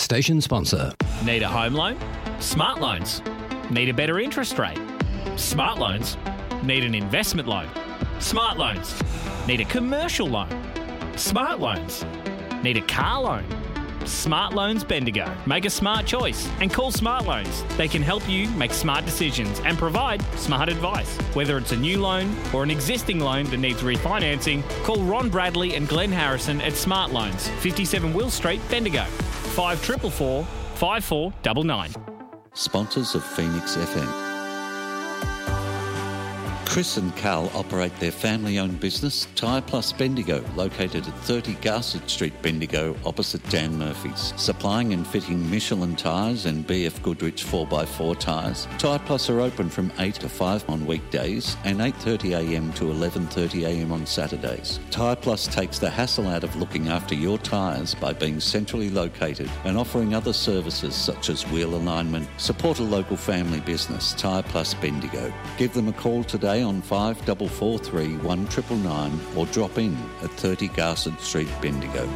Station sponsor. Need a home loan? Smart Loans. Need a better interest rate? Smart Loans. Need an investment loan? Smart Loans. Need a commercial loan? Smart Loans. Need a car loan? Smart Loans Bendigo. Make a smart choice and call Smart Loans. They can help you make smart decisions and provide smart advice. Whether it's a new loan or an existing loan that needs refinancing, call Ron Bradley and Glenn Harrison at Smart Loans, 57 Will Street, Bendigo. 5444 5499. Sponsors of Phoenix FM. Chris and Carl operate their family-owned business, Tyre Plus Bendigo, located at 30 Garsett Street, Bendigo, opposite Dan Murphy's. Supplying and fitting Michelin tyres and BF Goodrich 4x4 tyres, Tyre Plus are open from 8 to 5 on weekdays and 8:30am to 11:30am on Saturdays. Tyre Plus takes the hassle out of looking after your tyres by being centrally located and offering other services such as wheel alignment. Support a local family business, Tyre Plus Bendigo. Give them a call today on 5443 1999 or drop in at 30 Garsett Street, Bendigo.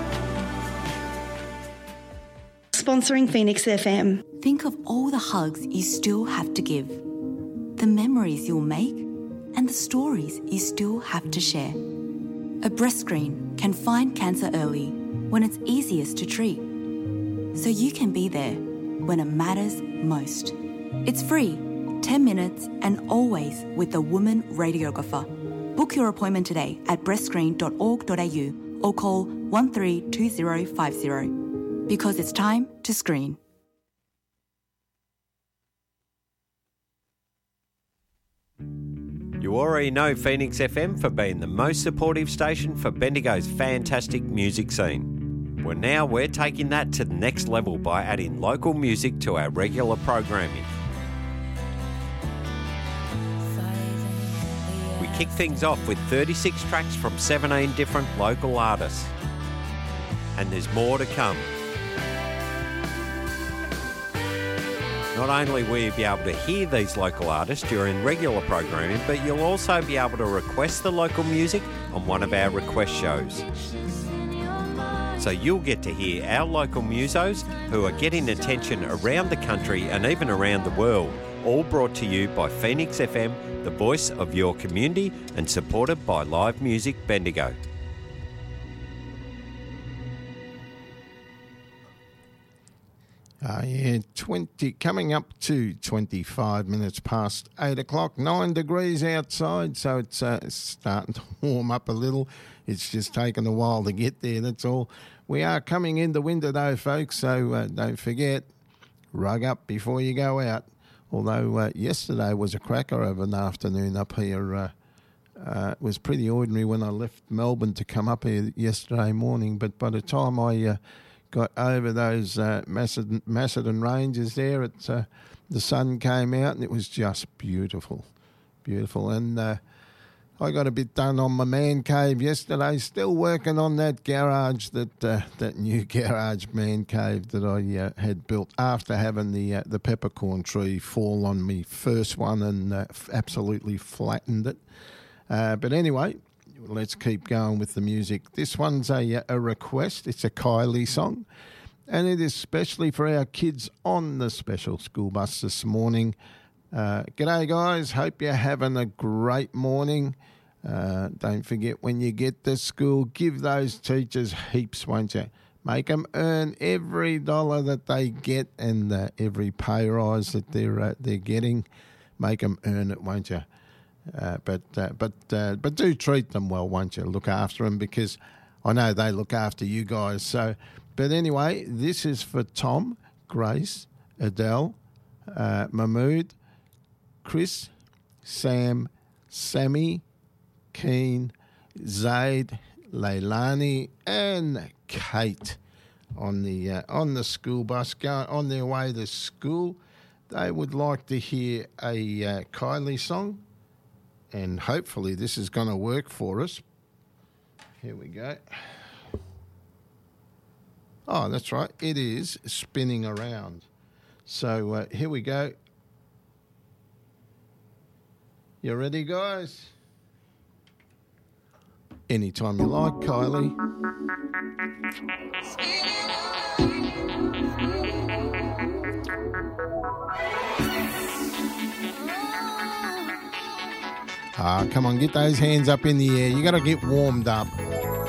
Sponsoring Phoenix FM. Think of all the hugs you still have to give, the memories you'll make, and the stories you still have to share. A breast screen can find cancer early when it's easiest to treat, so you can be there when it matters most. It's free, 10 minutes, and always with a woman radiographer. Book your appointment today at breastscreen.org.au or call 132050 because it's time to screen. You already know Phoenix FM for being the most supportive station for Bendigo's fantastic music scene. Well, now we're taking that to the next level by adding local music to our regular programming. We kick things off with 36 tracks from 17 different local artists. And there's more to come. Not only will you be able to hear these local artists during regular programming, but you'll also be able to request the local music on one of our request shows. So you'll get to hear our local musos who are getting attention around the country and even around the world, all brought to you by Phoenix FM, the voice of your community, and supported by Live Music Bendigo. Yeah, coming up to 25 minutes past 8 o'clock, 9 degrees outside, so it's starting to warm up a little. It's just taken a while to get there, that's all. We are coming into winter though, folks, so don't forget, rug up before you go out. Although yesterday was a cracker of an afternoon up here. It was pretty ordinary when I left Melbourne to come up here yesterday morning, but by the time I got over those Macedon Ranges there, the sun came out and it was just beautiful, beautiful. And I got a bit done on my man cave yesterday, still working on that garage, that new garage man cave that I had built after having the peppercorn tree fall on me first one and absolutely flattened it. But anyway, let's keep going with the music. This one's a request. It's a Kylie song, and it is especially for our kids on the special school bus this morning. G'day, guys. Hope you're having a great morning. Don't forget, when you get to school, give those teachers heaps, won't you? Make them earn every dollar that they get and every pay rise that they're getting. Make them earn it, won't you? But do treat them well, won't you? Look after them, because I know they look after you guys. So, but anyway, this is for Tom, Grace, Adele, Mahmood, Chris, Sam, Sammy, Keen, Zaid, Leilani, and Kate on the school bus going on their way to school. They would like to hear a Kylie song, and hopefully this is going to work for us. Here we go. Oh, that's right. It is spinning around. So here we go. You ready, guys? Anytime you like, Kylie. Come on, get those hands up in the air. You got to get warmed up.